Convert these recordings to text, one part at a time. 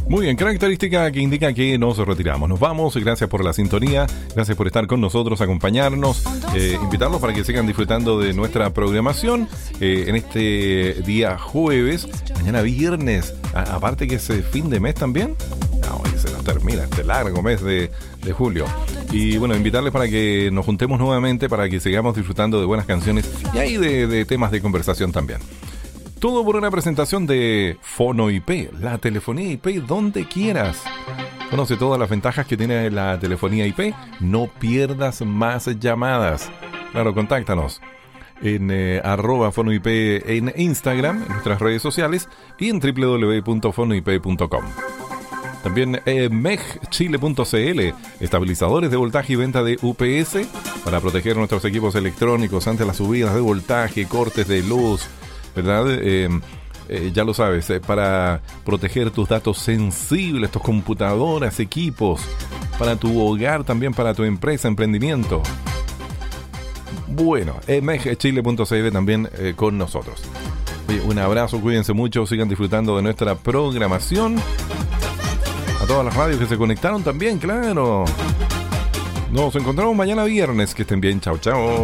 Muy bien, característica que indica que nos retiramos. Nos vamos, gracias por la sintonía, gracias por estar con nosotros, acompañarnos, invitarlos para que sigan disfrutando de nuestra programación en este día jueves, mañana viernes, aparte que es fin de mes también. Hoy se nos termina este largo mes de julio. Y bueno, invitarles para que nos juntemos nuevamente, para que sigamos disfrutando de buenas canciones y ahí de temas de conversación también. Todo por una presentación de Fono IP, la telefonía IP donde quieras. Conoce todas las ventajas que tiene la telefonía IP. No pierdas más llamadas. Claro, contáctanos en @fonoip en Instagram, en nuestras redes sociales y en www.fonoip.com. También megchile.cl, estabilizadores de voltaje y venta de UPS para proteger nuestros equipos electrónicos ante las subidas de voltaje, cortes de luz, ¿verdad? Ya lo sabes, para proteger tus datos sensibles, tus computadoras, equipos, para tu hogar, también para tu empresa, emprendimiento. Bueno, megchile.cl también con nosotros. Oye, un abrazo, cuídense mucho, sigan disfrutando de nuestra programación. A todas las radios que se conectaron también, claro. Nos encontramos mañana viernes. Que estén bien. Chao, chao.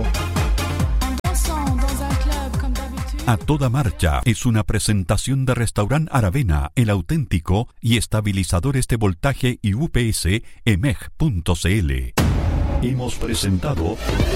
A Toda Marcha es una presentación de Restaurant Aravena, el auténtico, y estabilizadores de voltaje y UPS, emeg.cl. Hemos presentado